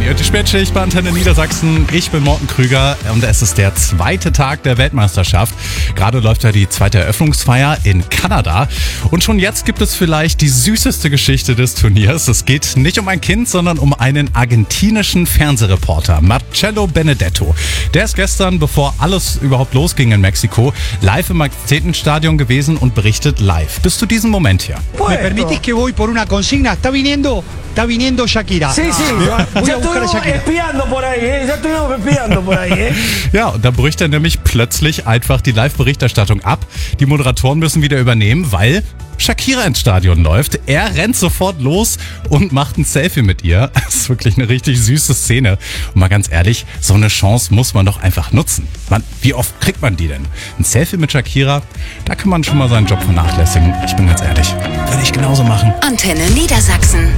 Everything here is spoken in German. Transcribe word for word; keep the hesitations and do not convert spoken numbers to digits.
Die Spätschicht bei Antenne Niedersachsen. Ich bin Morten Krüger und es ist der zweite Tag der Weltmeisterschaft. Gerade läuft ja die zweite Eröffnungsfeier in Kanada. Und schon jetzt gibt es vielleicht die süßeste Geschichte des Turniers. Es geht nicht um ein Kind, sondern um einen argentinischen Fernsehreporter, Marcelo Benedetto. Der ist gestern, bevor alles überhaupt losging in Mexiko, live im Majestätenstadion gewesen und berichtet live. Bis zu diesem Moment hier. ¿Me permitís que voy por una consigna? Está viniendo, está viniendo Shakira. Sí, sí. Voy a Ya buscar a estuvimos Shakira. espiando por ahí, ¿eh? Ya estuvimos espiando por ahí, ¿eh? Ja, und da bricht er nämlich plötzlich einfach die Live-Berichterstattung ab. Die Moderatoren müssen wieder übernehmen, weil Shakira ins Stadion läuft. Er rennt sofort los und macht ein Selfie mit ihr. Das ist wirklich eine richtig süße Szene. Und mal ganz ehrlich, so eine Chance muss man doch einfach nutzen. Man, wie oft kriegt man die denn? Ein Selfie mit Shakira, da kann man schon mal seinen Job vernachlässigen. Ich bin ganz ehrlich, würde ich genauso machen. Antenne Niedersachsen.